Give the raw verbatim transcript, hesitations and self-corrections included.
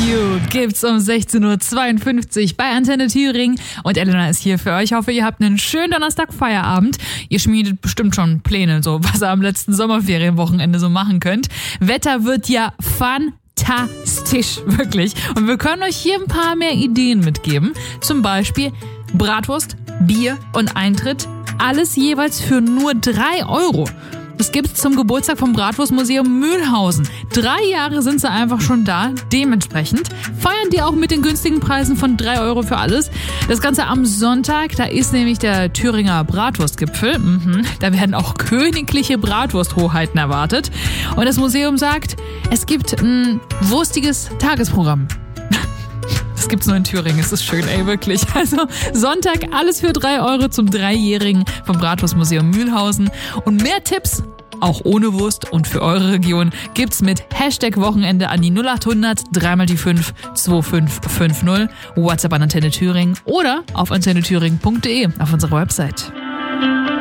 You gibt's um sechzehn Uhr zweiundfünfzig bei Antenne Thüringen und Elena ist hier für euch. Ich hoffe, ihr habt einen schönen Donnerstag-Feierabend. Ihr schmiedet bestimmt schon Pläne, so was ihr am letzten Sommerferienwochenende so machen könnt. Wetter wird ja fantastisch, wirklich. Und wir können euch hier ein paar mehr Ideen mitgeben. Zum Beispiel Bratwurst, Bier und Eintritt. Alles jeweils für nur drei Euro. Das gibt's zum Geburtstag vom Bratwurstmuseum Mühlhausen. Drei Jahre sind sie einfach schon da. Dementsprechend feiern die auch mit den günstigen Preisen von drei Euro für alles. Das Ganze am Sonntag, da ist nämlich der Thüringer Bratwurstgipfel. Mhm. Da werden auch königliche Bratwursthoheiten erwartet. Und das Museum sagt, es gibt ein wurstiges Tagesprogramm. Das gibt's nur in Thüringen, es ist schön, ey, wirklich. Also Sonntag, alles für drei Euro zum Dreijährigen vom Bratwurstmuseum Mühlhausen. Und mehr Tipps, auch ohne Wurst und für eure Region, gibt's mit Hashtag Wochenende an die null acht hundert dreimal die fünf zwei fünf fünf null, WhatsApp an Antenne Thüringen oder auf antenne thüringen punkt de auf unserer Website.